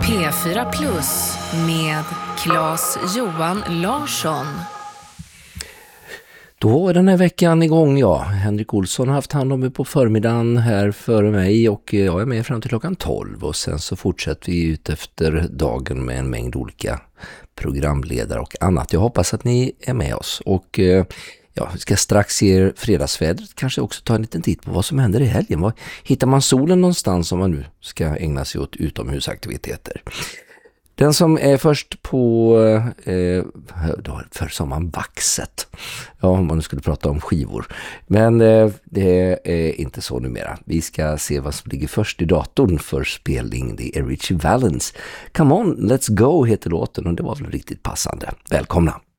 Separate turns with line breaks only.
P4 Plus med Claes Johan Larsson.
Då är den här veckan igång, ja. Henrik Olsson har haft hand om mig på förmiddagen här före mig och jag är med fram till klockan 12 och sen så fortsätter vi ut efter dagen med en mängd olika programledare och annat. Jag hoppas att ni är med oss och vi ska strax se er fredagsvädret, kanske också ta en liten titt på vad som händer i helgen. Var hittar man solen någonstans om man nu ska ägna sig åt utomhusaktiviteter? Den som är först på, då sa man vaxet. Ja, om man nu skulle prata om skivor. Men det är inte så numera. Vi ska se vad som ligger först i datorn för spelning. Det är Richie Valens. Come on, let's go heter låten och det var väl riktigt passande. Välkomna!